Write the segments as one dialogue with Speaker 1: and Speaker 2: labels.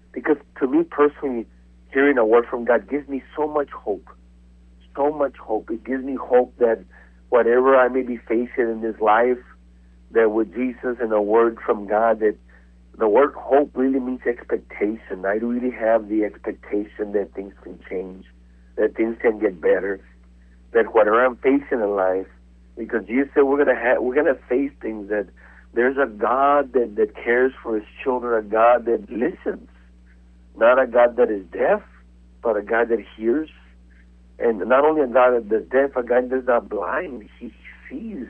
Speaker 1: Because to me personally, hearing a word from God gives me so much hope. So much hope. It gives me hope that whatever I may be facing in this life, that with Jesus and a word from God, that the word hope really means expectation. I really have the expectation that things can change, that things can get better, that whatever I'm facing in life, because Jesus said we're gonna face things, that there's a God that cares for his children, a God that listens, not a God that is deaf, but a God that hears. And not only a God that's deaf, a God that's not blind. He sees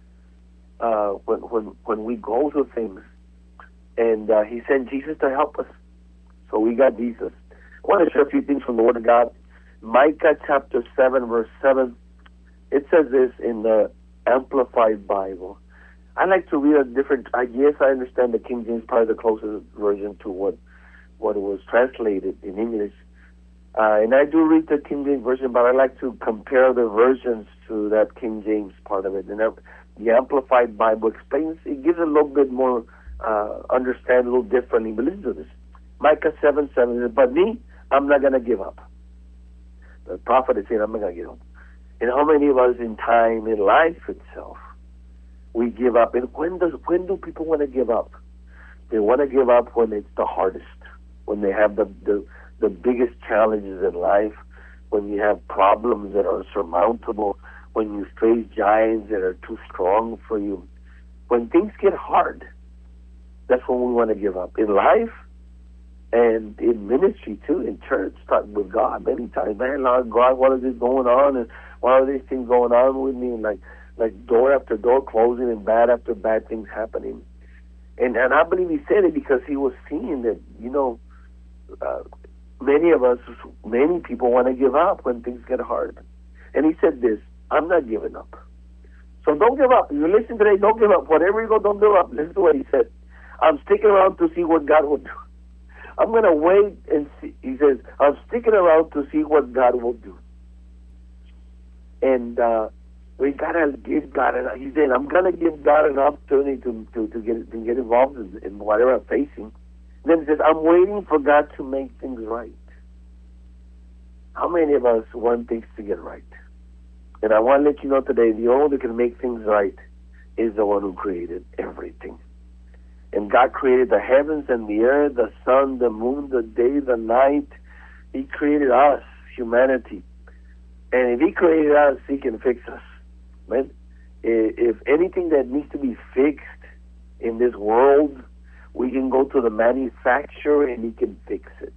Speaker 1: when we go through things. And he sent Jesus to help us. So we got Jesus. I want to share a few things from the Word of God. Micah chapter 7, verse 7. It says this in the Amplified Bible. I like to read a different. Yes, I understand the King James, probably the closest version to what it was translated in English. And I do read the King James version, but I like to compare the versions to that King James part of it. And the Amplified Bible explains, it gives a little bit more understand a little differently. But listen to this. Micah 7:7 says, but me, I'm not going to give up. The prophet is saying, I'm not going to give up. And how many of us in time, in life itself, we give up? And when do people want to give up? They want to give up when it's the hardest, when they have the biggest challenges in life, when you have problems that are unsurmountable, when you face giants that are too strong for you. When things get hard, that's when we want to give up. In life and in ministry too, in church, talking with God many times. Man, Lord God, what is this going on? And why are these things going on with me? And like door after door closing and bad after bad things happening. And I believe he said it because he was seeing that, many people want to give up when things get hard. And he said this, I'm not giving up. So don't give up. If you listen today, don't give up. Whatever you go, don't give up. Listen to what he said. I'm sticking around to see what God will do. I'm going to wait and see. He says, I'm sticking around to see what God will do. And we got to give God he said, I'm going to give God an opportunity to get involved in whatever I'm facing. Then he says, I'm waiting for God to make things right. How many of us want things to get right? And I want to let you know today, the only one who can make things right is the one who created everything. And God created the heavens and the earth, the sun, the moon, the day, the night. He created us, humanity. And if he created us, he can fix us. Right? If anything that needs to be fixed in this world, we can go to the manufacturer and he can fix it.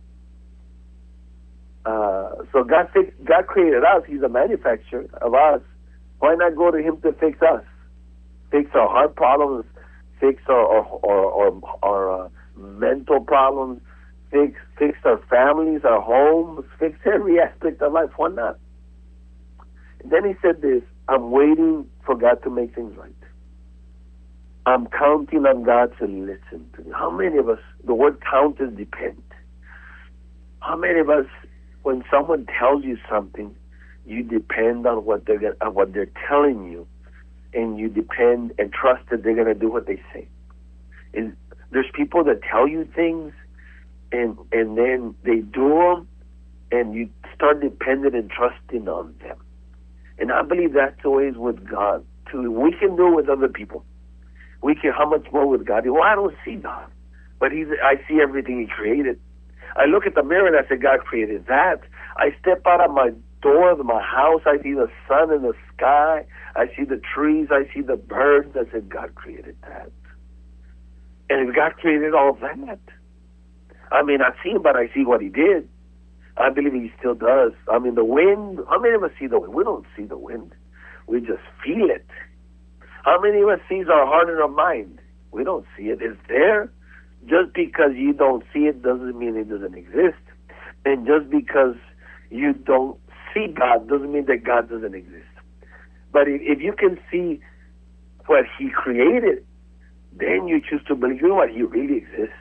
Speaker 1: So God created us. He's the manufacturer of us. Why not go to him to fix us? Fix our heart problems, fix our mental problems, fix our families, our homes, fix every aspect of life. Why not? And then he said this, I'm waiting for God to make things right. I'm counting on God to listen to me. How many of us, the word count is depend. How many of us, when someone tells you something, you depend on what they're telling you, and you depend and trust that they're going to do what they say. And there's people that tell you things, and then they do them, and you start depending and trusting on them. And I believe that's always with God too. We can do it with other people. We can, how much more with God? Well, I don't see God, but I see everything he created. I look at the mirror and I say, God created that. I step out of my door of my house, I see the sun and the sky, I see the trees, I see the birds. I said, God created that. And if God created all that, I may not see him, but I see what he did. I believe he still does. I mean, the wind, how many of us see the wind? We don't see the wind. We just feel it. How many of us sees our heart and our mind? We don't see it. It's there. Just because you don't see it doesn't mean it doesn't exist. And just because you don't see God doesn't mean that God doesn't exist. But if you can see what he created, then you choose to believe, you know what, he really exists.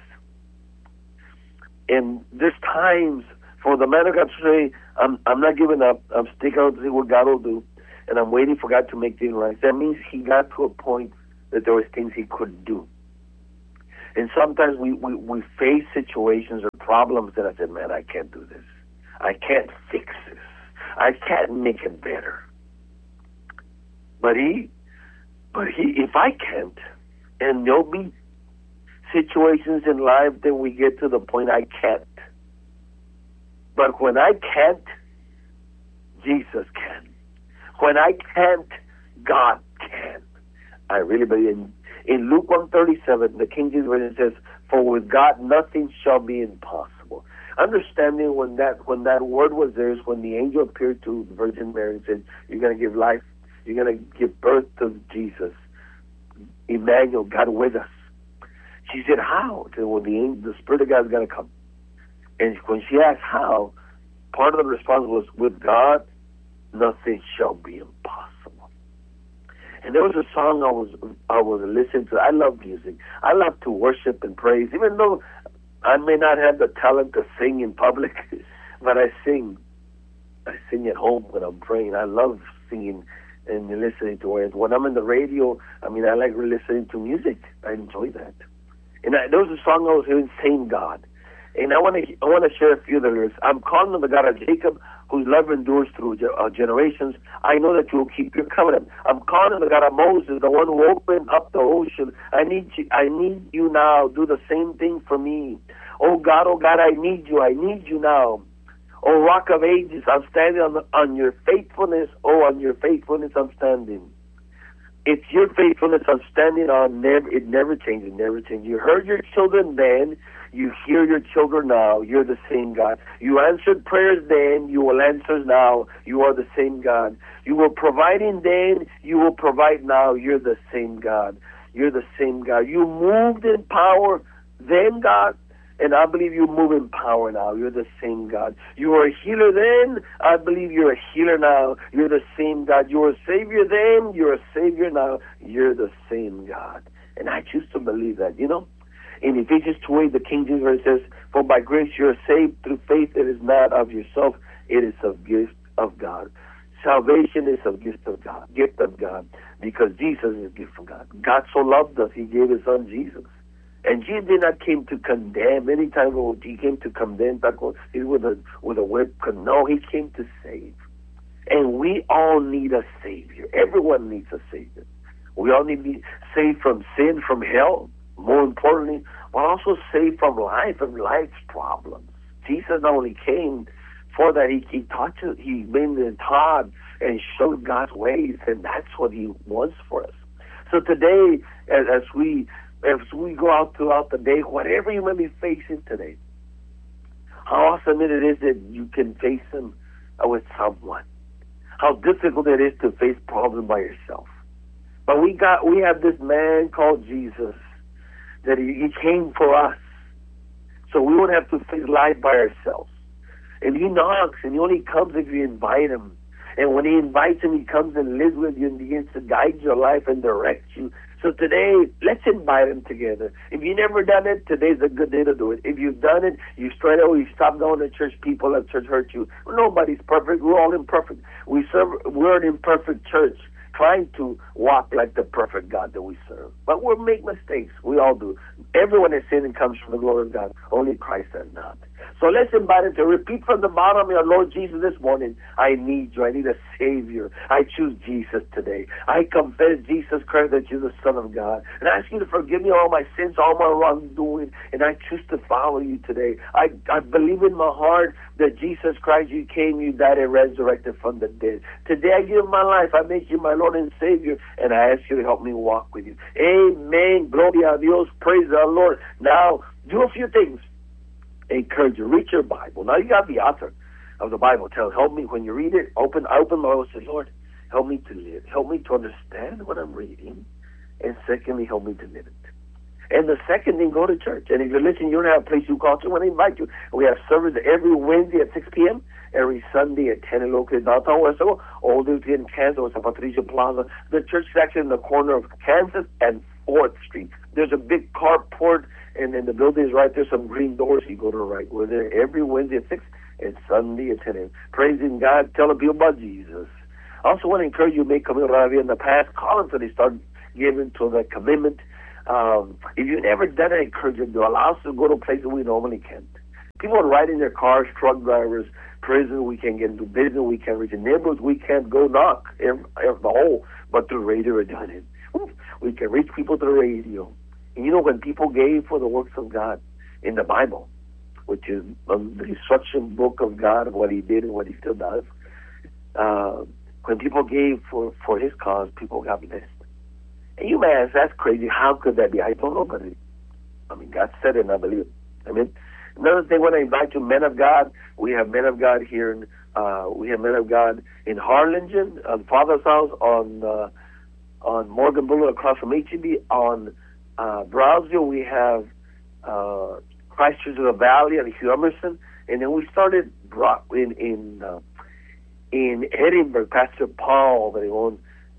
Speaker 1: And there's times for the man of God to say, I'm not giving up. I'm sticking out to see what God will do. And I'm waiting for God to make things right. That means he got to a point that there was things he couldn't do. And sometimes we face situations or problems that I said, man, I can't do this. I can't fix this. I can't make it better. But if I can't, and there'll be situations in life that we get to the point I can't. But when I can't, Jesus can. When I can't, God can. I really believe in Luke 1:37, the King James Version says, "For with God nothing shall be impossible." Understanding when that word was there is when the angel appeared to the Virgin Mary and said, "You're going to give life. You're going to give birth to Jesus, Emmanuel, God with us." She said, "How?" She said, "Well, the Spirit of God is going to come." And when she asked how, part of the response was, "With God, nothing shall be impossible." And there was a song I was listening to. I love music. I love to worship and praise, even though I may not have the talent to sing in public, but I sing. I sing at home when I'm praying. I love singing and listening to it. When I'm in the radio, I like listening to music. I enjoy that. And there was a song I was hearing, "Same God." And I want to share a few of the lyrics. "I'm calling on the God of Jacob, whose love endures through generations. I know that you will keep your covenant. I'm calling on the God of Moses, the one who opened up the ocean. I need you now. Do the same thing for me. Oh God, I need you. I need you now. Oh Rock of Ages, I'm standing on your faithfulness. Oh, on your faithfulness I'm standing. It's your faithfulness I'm standing on. It never changes, never changes. You heard your children then. You hear your children now. You're the same God. You answered prayers then. You will answer now. You are the same God. You were providing then. You will provide now. You're the same God. You're the same God. You moved in power then, God. And I believe you move in power now. You're the same God. You were a healer then. I believe you're a healer now. You're the same God. You were a Savior then. You're a Savior now. You're the same God. And I choose to believe that, In Ephesians 2:8, the King James Version says, "For by grace you are saved through faith. It is not of yourself. It is a gift of God." Salvation is a gift of God, because Jesus is a gift from God. God so loved us, He gave His Son Jesus. And Jesus did not came to condemn. Anytime He came to condemn, with a whip. No, He came to save. And we all need a Savior. Everyone needs a Savior. We all need to be saved from sin, from hell, more importantly, but also saved from life and life's problems. Jesus not only came for that, He taught you, He been taught and showed God's ways, and that's what He wants for us. So today, as we go out throughout the day, whatever you may be facing today, how awesome it is that you can face them with someone. How difficult it is to face problems by yourself. But we have this man called Jesus, that he came for us, so we won't have to face life by ourselves. And He knocks, and He only comes if you invite Him. And when He invites Him, He comes and lives with you and begins to guide your life and direct you. So today, let's invite Him together. If you've never done it, today's a good day to do it. If you've done it, you stopped going to church, people at church hurt you. Nobody's perfect. We're all imperfect. We're an imperfect church, trying to walk like the perfect God that we serve. But we'll make mistakes. We all do. Everyone has sinned and comes from the glory of God. Only Christ has not. So let's invite Him to repeat from the bottom of your Lord Jesus this morning. I need you. I need a Savior. I choose Jesus today. I confess Jesus Christ that you're the Son of God. And I ask you to forgive me all my sins, all my wrongdoing. And I choose to follow you today. I believe in my heart that Jesus Christ, you came, you died, and resurrected from the dead. Today I give my life. I make you my Lord and Savior. And I ask you to help me walk with you. Amen. Gloria a Dios. Praise the Lord. Now, do a few things. Encourage you. Read your Bible. Now you got the author of the Bible. Help me when you read it. I open my Bible and say, Lord, help me to live. Help me to understand what I'm reading. And secondly, help me to live it. And the second thing, go to church. And if you're listening, you don't have a place you call to, I want to invite you. We have service every Wednesday at 6 p.m., every Sunday at 10 in local downtown Westerville, all the way in Kansas, San Patricio Plaza. The church is actually in the corner of Kansas and 4th Street. There's a big carport, and then the building is right there, some green doors. You go to the right. We're there every Wednesday at 6 and Sunday at 10 a.m. Praising God, telling people about Jesus. I also want to encourage you to make Camino Radio in the past. Call until they start giving to the commitment. If you've never done it, I encourage you to do. Allow us to go to places we normally can't. People are riding their cars, truck drivers, prison we can't get into, business we can't reach, in neighborhoods we can't go knock the whole, but through radio we're doing it. We can reach people through radio. And you know, when people gave for the works of God in the Bible, which is the instruction book of God, of what he did and what he still does, when people gave for his cause, people got blessed. And you may ask, that's crazy. How could that be? I don't know, but God said it and I believe it. Another thing, when I invite you, men of God, we have men of God here. We have men of God in Harlingen, on Father's House, on Morgan Boulevard across from HEB. On Brownsville, we have Christ Church of the Valley and Hugh Emerson. And then we started in Edinburgh, Pastor Paul, that he owned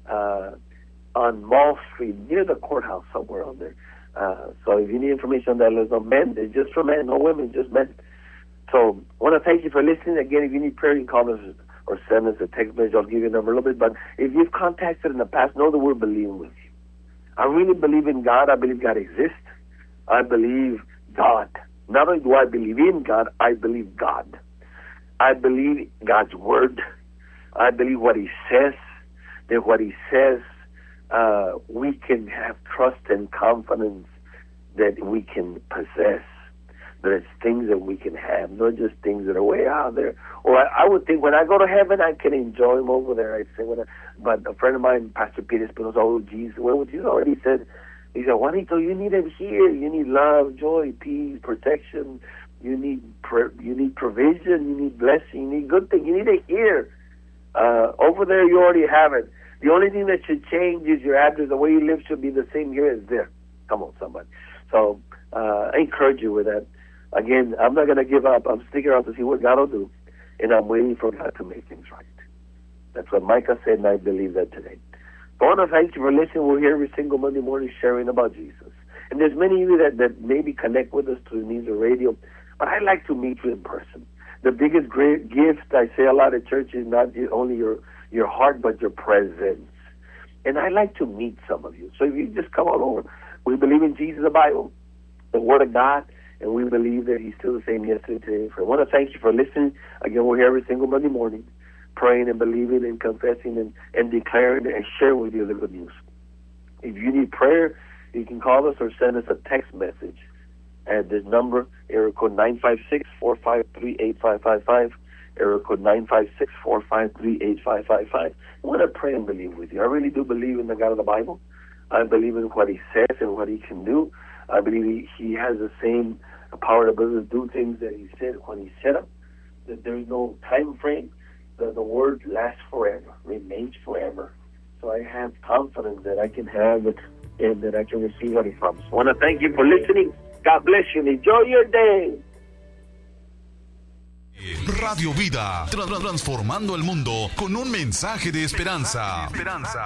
Speaker 1: on Mall Street, near the courthouse, somewhere on there. So if you need information on that, let us know. Men, it's just for men, no women, just men. So I want to thank you for listening. Again, if you need prayer, you can call us or send us a text message. I'll give you a number a little bit. But if you've contacted in the past, know that we're believing with you. I really believe in God. I believe God exists. I believe God. Not only do I believe in God, I believe God. I believe God's word. I believe what he says. That what he says, we can have trust and confidence that we can possess. That it's things that we can have, not just things that are way out there. Or I would think when I go to heaven, I can enjoy them over there. I say, but a friend of mine, Pastor Peter Espinosa, oh, Jesus, well, Jesus already said, he said, Juanito, you need him here. You need love, joy, peace, protection. You need provision. You need blessing. You need good things. You need it here. Over there, you already have it. The only thing that should change is your address. The way you live should be the same here as there. Come on, somebody. So I encourage you with that. Again, I'm not going to give up. I'm sticking around to see what God will do, and I'm waiting for God to make things right. That's what Micah said, and I believe that today. So I want to thank you for listening. We're here every single Monday morning sharing about Jesus. And there's many of you that maybe connect with us through the means of radio, but I'd like to meet you in person. The biggest great gift, I say a lot at church, is not only your heart, but your presence. And I'd like to meet some of you. So if you just come on over. We believe in Jesus, the Bible, the Word of God, and we believe that he's still the same yesterday, today. I want to thank you for listening. Again, we're here every single Monday morning, praying and believing and confessing and declaring and sharing with you the good news. If you need prayer, you can call us or send us a text message at this number, area code 956-453-8555, area code 956-453-8555. I want to pray and believe with you. I really do believe in the God of the Bible. I believe in what he says and what he can do. I believe he has the same power to do things that he said when he said them, that there is no time frame, that the word lasts forever, remains forever. So I have confidence that I can have it and that I can receive what he promised. I want to thank you for listening. God bless you and enjoy your day.
Speaker 2: Radio Vida, transformando el mundo con un mensaje de esperanza.